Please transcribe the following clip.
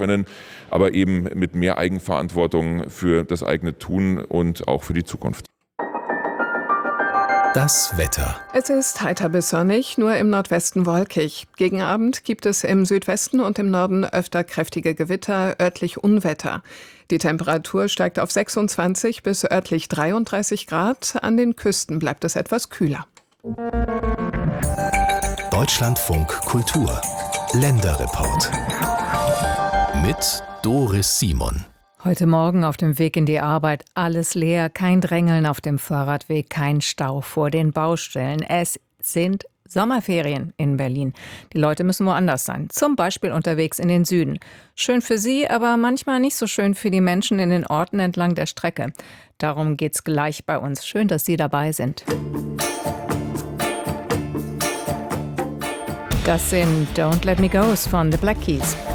können, aber eben mit mehr Eigenverantwortung für das eigene Tun und auch für die Zukunft. Das Wetter. Es ist heiter bis sonnig, nur im Nordwesten wolkig. Gegen Abend gibt es im Südwesten und im Norden öfter kräftige Gewitter, örtlich Unwetter. Die Temperatur steigt auf 26 bis örtlich 33 Grad. An den Küsten bleibt es etwas kühler. Deutschlandfunk Kultur. Länderreport. Mit Doris Simon. Heute Morgen auf dem Weg in die Arbeit alles leer, kein Drängeln auf dem Fahrradweg, kein Stau vor den Baustellen. Es sind Sommerferien in Berlin. Die Leute müssen woanders sein, zum Beispiel unterwegs in den Süden. Schön für sie, aber manchmal nicht so schön für die Menschen in den Orten entlang der Strecke. Darum geht's gleich bei uns. Schön, dass Sie dabei sind. Das sind Don't Let Me Go's von The Black Keys.